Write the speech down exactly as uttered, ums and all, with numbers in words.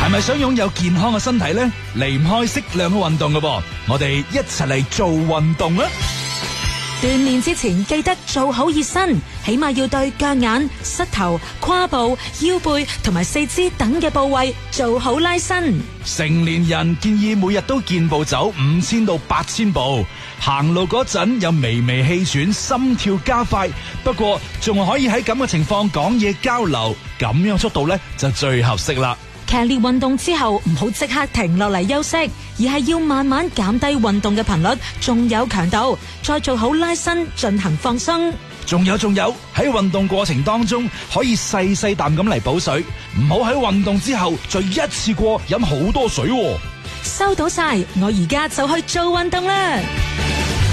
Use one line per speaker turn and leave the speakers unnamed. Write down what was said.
係咪想擁有健康嘅身體呢？離唔開適量嘅運動㗎噃，我哋一齊嚟做運動啊！
鍛煉之前記得做好熱身，起碼要對腳眼、膝頭、胯部、腰背同埋四肢等嘅部位做好拉伸。
成年人建議每日都健步走五千到八千步，行路嗰陣有微微氣喘，心跳加快。不過仲可以喺咁嘅情況講嘢交流，咁樣速度呢就最合適啦。
劇烈運動之後唔好即刻停落嚟休息，而係要慢慢減低運動嘅頻率，仲有強度，再做好拉伸進行放鬆。
仲有仲有喺運動過程當中可以細細啖咁嚟補水，唔好喺運動之後再一次過飲好多水喎。
收到晒，我而家就去做運動啦。